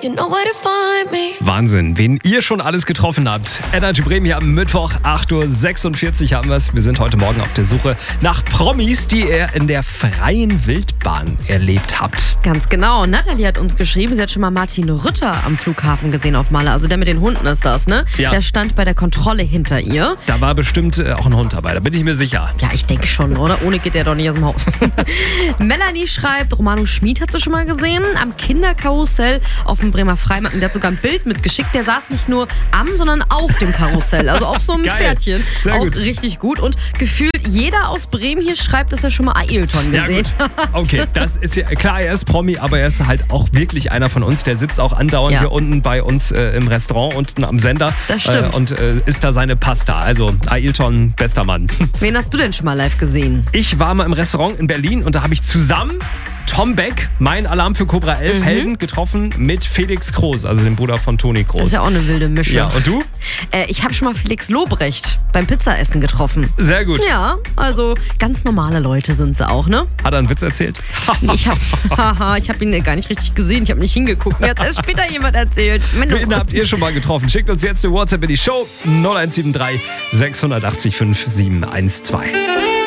you know where to find me. Wahnsinn, wen ihr schon alles getroffen habt. Energy Bremen hier am Mittwoch, 8.46 Uhr haben wir es. Wir sind heute Morgen auf der Suche nach Promis, die ihr in der freien Wildbahn erlebt habt. Ganz genau. Nathalie hat uns geschrieben, sie hat schon mal Martin Rütter am Flughafen gesehen auf Malle. Also der mit den Hunden ist das, ne? Ja. Der stand bei der Kontrolle hinter ihr. Da war bestimmt auch ein Hund dabei, da bin ich mir sicher. Ja, ich denke schon, oder? Ohne geht er doch nicht aus dem Haus. Melanie schreibt, Romano Schmid hat sie schon mal gesehen. Am Kinderkarussell auf dem Bremer Freimarkt. Der hat sogar ein Bild mitgeschickt. Der saß nicht nur am, sondern auf dem Karussell. Also auf so einem Geil. Pferdchen. Sehr auch gut. Richtig gut. Und gefühlt jeder aus Bremen hier schreibt, dass er schon mal Ailton Ja gesehen gut, okay, das ist ja klar, er ist Promi, aber er ist halt auch wirklich einer von uns. Der sitzt auch andauernd hier unten bei uns im Restaurant, unten am Sender. Das stimmt. Und isst da seine Pasta. Also Ailton, bester Mann. Wen hast du denn schon mal live gesehen? Ich war mal im Restaurant in Berlin und da habe ich zusammen Tom Beck, mein Alarm für Cobra 11 Helden, getroffen mit Felix Kroos, also dem Bruder von Toni Kroos. Das ist ja auch eine wilde Mischung. Ja, und du? Ich habe schon mal Felix Lobrecht beim Pizzaessen getroffen. Sehr gut. Ja, also ganz normale Leute sind sie auch, ne? Hat er einen Witz erzählt? Ich hab ihn gar nicht richtig gesehen. Ich habe nicht hingeguckt. Mir hat erst später jemand erzählt. Wen habt ihr schon mal getroffen? Schickt uns jetzt eine WhatsApp in die Show 0173 680 5712.